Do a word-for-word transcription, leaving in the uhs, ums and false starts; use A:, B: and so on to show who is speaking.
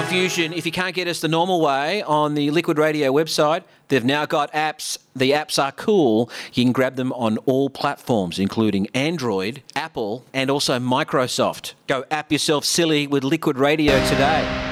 A: confusion. If you can't get us the normal way on the Liquid Radio website, they've now got apps. The apps are cool. You can grab them on all platforms, including Android, Apple, and also Microsoft. Go app yourself silly with Liquid Radio today.